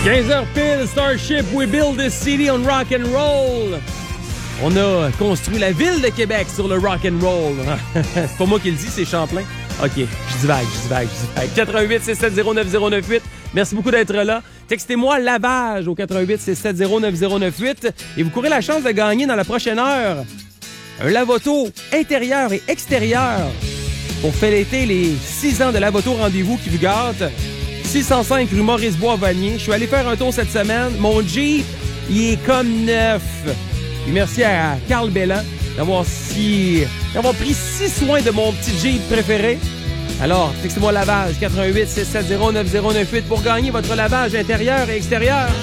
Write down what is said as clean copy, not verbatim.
15h pile, Starship, we build this city on rock and roll. On a construit la ville de Québec sur le rock and roll. C'est pas moi qui le dis, c'est Champlain. OK, je divague. 88-670-9098. Merci beaucoup d'être là. Textez-moi lavage au 88-670-9098 et vous courez la chance de gagner dans la prochaine heure un lave-auto intérieur et extérieur pour fêter les 6 ans de lave-auto rendez-vous qui vous gâte. 605 rue Maurice-Bois-Vanier. Je suis allé faire un tour cette semaine. Mon Jeep, il est comme neuf. Et merci à Carl Bellan d'avoir pris si soin de mon petit Jeep préféré. Alors, textez-moi lavage 88-670-9098 pour gagner votre lavage intérieur et extérieur.